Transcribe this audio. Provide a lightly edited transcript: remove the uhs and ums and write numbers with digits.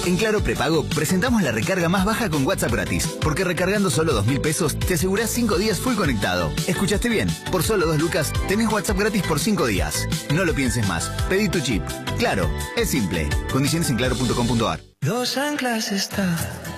En Claro Prepago presentamos la recarga más baja con WhatsApp gratis, porque recargando solo 2.000 pesos te asegurás 5 días full conectado. ¿Escuchaste bien? Por solo 2 lucas tenés WhatsApp gratis por 5 días. No lo pienses más. Pedí tu chip. Claro, es simple. Condiciones en claro.com.ar. Dos anclas está